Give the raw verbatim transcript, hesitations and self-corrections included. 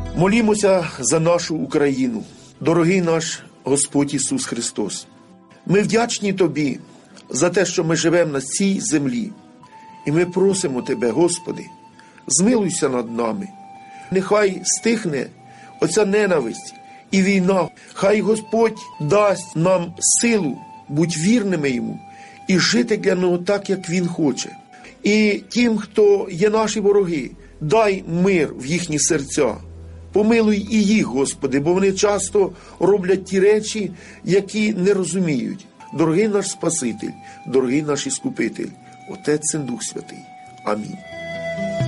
Молімося за нашу Україну, дорогий наш Господь Ісус Христос. Ми вдячні Тобі за те, що ми живемо на цій землі. І ми просимо Тебе, Господи, змилуйся над нами. Нехай стихне оця ненависть і війна. Хай Господь дасть нам силу бути вірними Йому і жити для Нього так, як Він хоче. І тим, хто є наші вороги, дай мир в їхні серця. Помилуй і їх, Господи, бо вони часто роблять ті речі, які не розуміють. Дорогий наш Спаситель, дорогий наш Іскупитель, Отець і Дух Святий. Амінь.